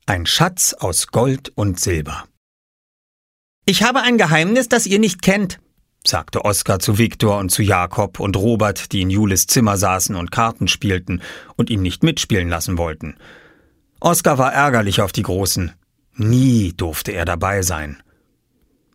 Ein Schatz aus Gold und Silber. »Ich habe ein Geheimnis, das ihr nicht kennt«, sagte Oskar zu Viktor und zu Jakob und Robert, die in Julis Zimmer saßen und Karten spielten und ihn nicht mitspielen lassen wollten. Oskar war ärgerlich auf die Großen. Nie durfte er dabei sein.